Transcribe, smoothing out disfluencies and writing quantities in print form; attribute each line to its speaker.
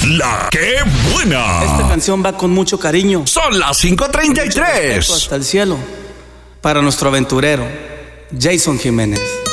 Speaker 1: La que buena.
Speaker 2: Esta canción va con mucho cariño.
Speaker 1: Son las 5:33.
Speaker 2: Hasta el cielo. Para nuestro aventurero, Jason Jiménez.